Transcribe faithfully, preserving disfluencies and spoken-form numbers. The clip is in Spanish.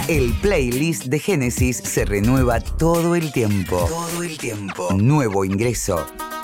El playlist de Génesis se renueva todo el tiempo. Todo el tiempo. Nuevo ingreso.